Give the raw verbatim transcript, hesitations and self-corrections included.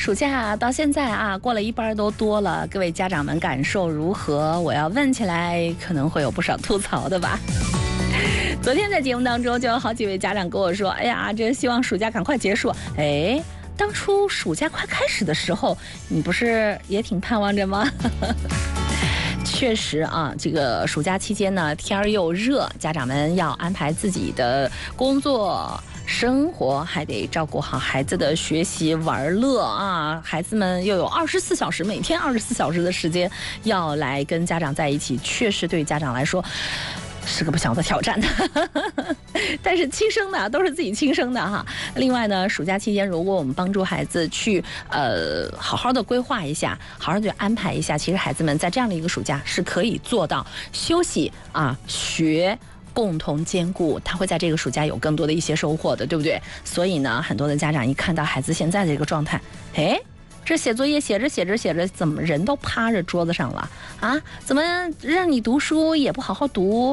暑假到现在啊，过了一半都多了，各位家长们感受如何？我要问起来，可能会有不少吐槽的吧。昨天在节目当中，就有好几位家长跟我说：“哎呀，这希望暑假赶快结束。”哎，当初暑假快开始的时候，你不是也挺盼望着吗？确实啊，这个暑假期间呢，天儿又热，家长们要安排自己的工作生活，还得照顾好孩子的学习玩乐啊。孩子们又有二十四小时，每天二十四小时的时间要来跟家长在一起，确实对家长来说是个不小的挑战的。但是亲生的都是自己亲生的哈。另外呢，暑假期间如果我们帮助孩子去呃好好的规划一下，好好的安排一下，其实孩子们在这样的一个暑假是可以做到休息啊学共同兼顾，他会在这个暑假有更多的一些收获的，对不对？所以呢，很多的家长一看到孩子现在的这个状态，哎，这写作业写着写着写着，怎么人都趴着桌子上了啊？怎么让你读书也不好好读？